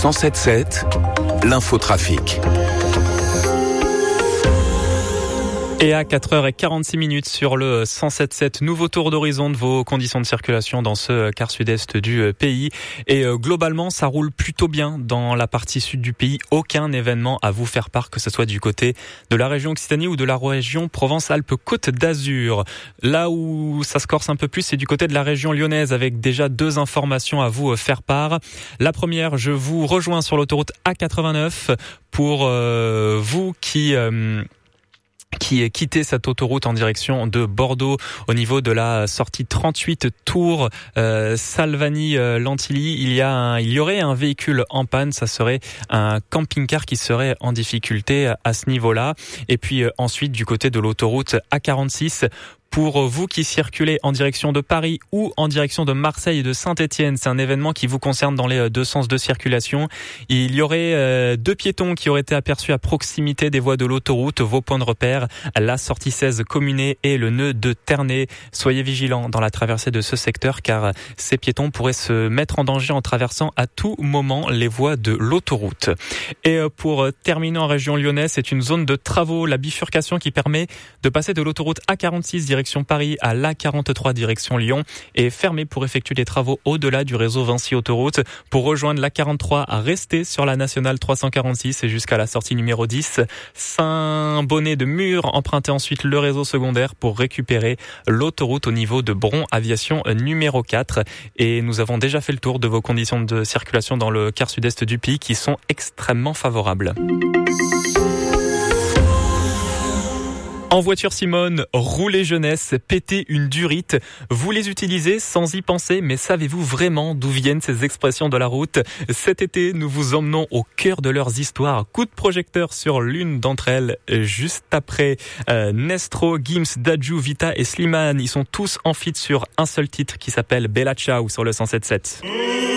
107.7, l'infotrafic. Et à 4h46 sur le 107.7, nouveau tour d'horizon de vos conditions de circulation dans ce quart sud-est du pays. Et globalement, ça roule plutôt bien dans la partie sud du pays. Aucun événement à vous faire part, que ce soit du côté de la région Occitanie ou de la région Provence-Alpes-Côte d'Azur. Là où ça se corse un peu plus, c'est du côté de la région lyonnaise, avec déjà 2 informations à vous faire part. La première, je vous rejoins sur l'autoroute A89 pour vous qui quittez cette autoroute en direction de Bordeaux au niveau de la sortie 38 Tours Salvani-Lantilly. Il y aurait un véhicule en panne, ça serait un camping-car qui serait en difficulté à ce niveau-là. Et puis ensuite du côté de l'autoroute A46, pour vous qui circulez en direction de Paris ou en direction de Marseille et de Saint-Étienne, c'est un événement qui vous concerne dans les 2 sens de circulation. Il y aurait 2 piétons qui auraient été aperçus à proximité des voies de l'autoroute. Vos points de repère, la sortie 16 Communé et le nœud de Ternay. Soyez vigilants dans la traversée de ce secteur car ces piétons pourraient se mettre en danger en traversant à tout moment les voies de l'autoroute. Et pour terminer en région lyonnaise, c'est une zone de travaux, la bifurcation qui permet de passer de l'autoroute A46 direction Paris à l'A43 direction Lyon est fermée pour effectuer des travaux au-delà du réseau Vinci Autoroute. Pour rejoindre l'A43, restez sur la nationale 346 et jusqu'à la sortie numéro 10. Saint-Bonnet de Mur, empruntez ensuite le réseau secondaire pour récupérer l'autoroute au niveau de Bron Aviation numéro 4. Et nous avons déjà fait le tour de vos conditions de circulation dans le quart sud-est du pays qui sont extrêmement favorables. En voiture Simone, roulez jeunesse, pétez une durite. Vous les utilisez sans y penser, mais savez-vous vraiment d'où viennent ces expressions de la route ? Cet été, nous vous emmenons au cœur de leurs histoires. Coup de projecteur sur l'une d'entre elles, juste après Nestro, Gims, Dadju, Vita et Slimane. Ils sont tous en feat sur un seul titre qui s'appelle Bella Ciao sur le 107.7.